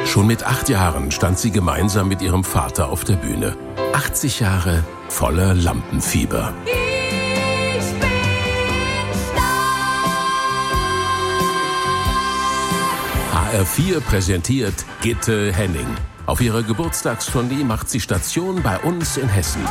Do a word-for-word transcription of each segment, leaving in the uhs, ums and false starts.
Schon mit acht Jahren stand sie gemeinsam mit ihrem Vater auf der Bühne. achtzig Jahre voller Lampenfieber. Ich bin stark. H R vier präsentiert Gitte Henning. Auf ihrer Geburtstagstournee macht sie Station bei uns in Hessen.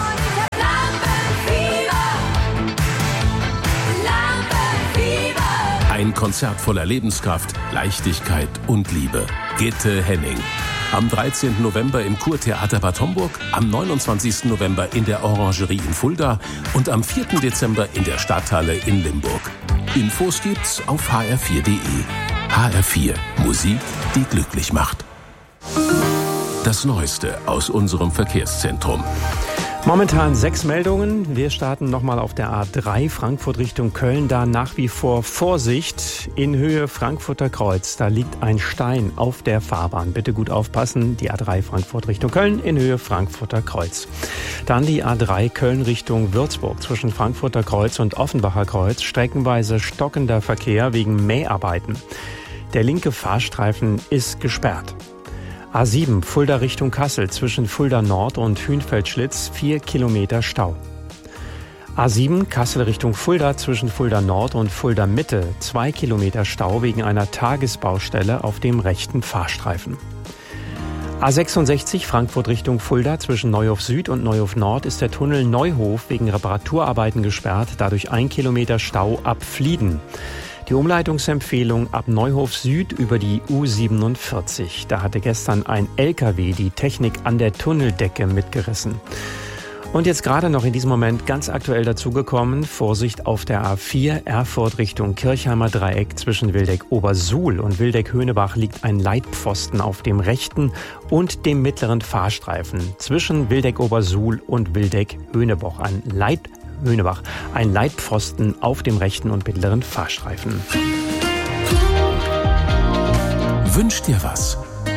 Ein Konzert voller Lebenskraft, Leichtigkeit und Liebe. Gitte Henning. Am dreizehnten November im Kurtheater Bad Homburg, am neunundzwanzigsten November in der Orangerie in Fulda und am vierten Dezember in der Stadthalle in Limburg. Infos gibt's auf h r vier punkt d e. H R vier. Musik, die glücklich macht. Das Neueste aus unserem Verkehrszentrum. Momentan sechs Meldungen. Wir starten nochmal auf der A drei Frankfurt Richtung Köln. Da nach wie vor Vorsicht in Höhe Frankfurter Kreuz. Da liegt ein Stein auf der Fahrbahn. Bitte gut aufpassen. Die A drei Frankfurt Richtung Köln in Höhe Frankfurter Kreuz. Dann die A drei Köln Richtung Würzburg zwischen Frankfurter Kreuz und Offenbacher Kreuz. Streckenweise stockender Verkehr wegen Mäharbeiten. Der linke Fahrstreifen ist gesperrt. A sieben Fulda Richtung Kassel zwischen Fulda Nord und Hünfeld-Schlitz vier Kilometer Stau. A sieben Kassel Richtung Fulda zwischen Fulda Nord und Fulda Mitte zwei Kilometer Stau wegen einer Tagesbaustelle auf dem rechten Fahrstreifen. A sechsundsechzig Frankfurt Richtung Fulda zwischen Neuhof Süd und Neuhof Nord ist der Tunnel Neuhof wegen Reparaturarbeiten gesperrt, dadurch ein Kilometer Stau ab Flieden. Die Umleitungsempfehlung ab Neuhof Süd über die U siebenundvierzig. Da hatte gestern ein L K W die Technik an der Tunneldecke mitgerissen. Und jetzt gerade noch in diesem Moment ganz aktuell dazugekommen, Vorsicht auf der A vier Erfurt Richtung Kirchheimer Dreieck zwischen Wildeck-Obersuhl und Wildeck-Höhnebach liegt ein Leitpfosten auf dem rechten und dem mittleren Fahrstreifen. Zwischen Wildeck-Obersuhl und Wildeck-Höhnebach ein Leitpfosten. Höhnebach, ein Leitpfosten auf dem rechten und mittleren Fahrstreifen. Wünsch dir was?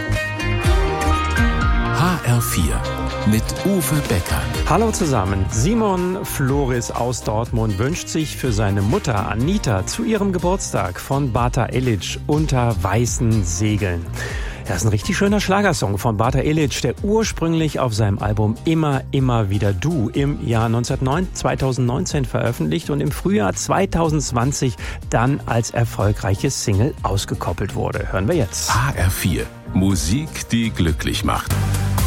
H R vier mit Uwe Becker. Hallo zusammen. Simon Floris aus Dortmund wünscht sich für seine Mutter Anita zu ihrem Geburtstag von Bata Illich Unter weißen Segeln. Das ist ein richtig schöner Schlagersong von Bata Illich, der ursprünglich auf seinem Album Immer, immer wieder du im Jahr zweitausendneunzehn veröffentlicht und im Frühjahr zweitausendzwanzig dann als erfolgreiches Single ausgekoppelt wurde. Hören wir jetzt. H R vier. Musik, die glücklich macht.